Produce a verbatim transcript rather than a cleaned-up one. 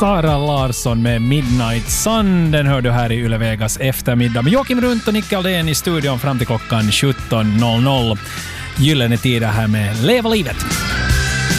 Sara Larsson med Midnight Sun. Den hör du här i Yle Vegas eftermiddag med Joakim Runt och Nicke Aldén i studion fram till klockan sjutton noll noll. Gyllene tider här med Leva livet.